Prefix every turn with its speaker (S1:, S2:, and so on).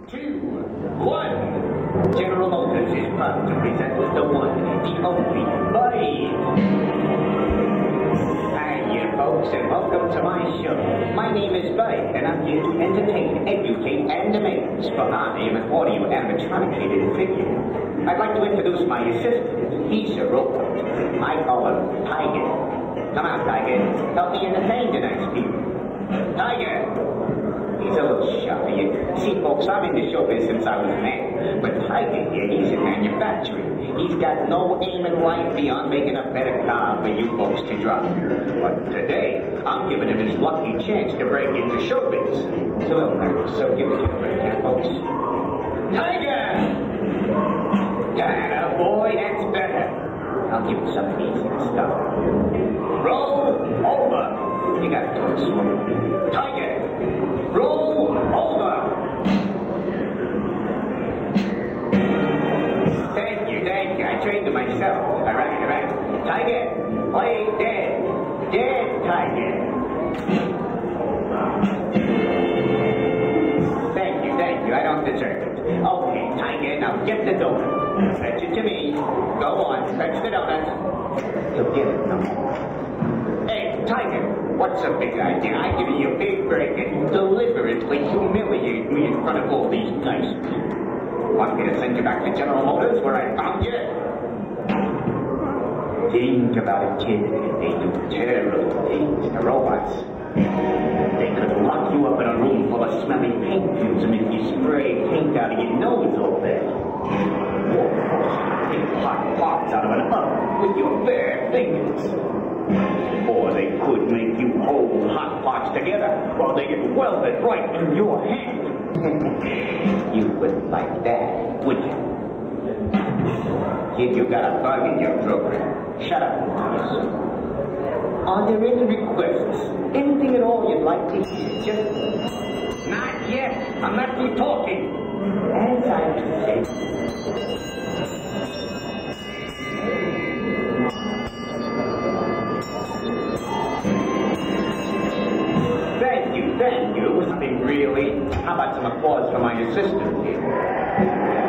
S1: 2, 1. General Motors is proud to present the one, the only, Buddy. Hi, you folks, and welcome to my show. My name is Buddy, and I'm here to entertain, educate, and amaze, for I am an audio animatronicated figure. I'd like to introduce my assistant. He's a robot. I call him Tiger. Come on, Tiger. Help me entertain tonight's people. Tiger! He's a little shy. See, folks, I'm in the show biz since I was a man. But Tiger here, he's in manufacturing. He's got no aim in life beyond making a better car for you folks to drive. But today, I'm giving him his lucky chance to break into showbiz. So give it a break here, folks. Tiger! Yeah, boy, that's better. I'll give him some easy stuff. Roll over. You gotta do it slow. Tiger! Roll over! Thank you. I trained it myself. All right. Tiger, play dead. Dead, Tiger. Thank you. I don't deserve it. Okay, Tiger, now get the donut. Fetch it to me. Go on, fetch the donut. You'll get it now. Hey, Tiger. What's a big idea? I give you a big break and deliberately humiliate me in front of all these nice people. Want me to send you back to General Motors where I found you? Think about it, kid. They do terrible things to robots. They could lock you up in a room full of smelly paint fumes and make you spray paint out of your nose all day. Or take hot parts out of an oven with your bare fingers. Or they could make you hold hot parts together while they get welded right in your hand. You wouldn't like that, would you? Kid, you got a bug in your throat. Shut up, please. Are there any requests? Anything at all you'd like to hear? Just... Not yet. I'm not through talking. As I say... Thank you. Something really... How about some applause for my assistant here?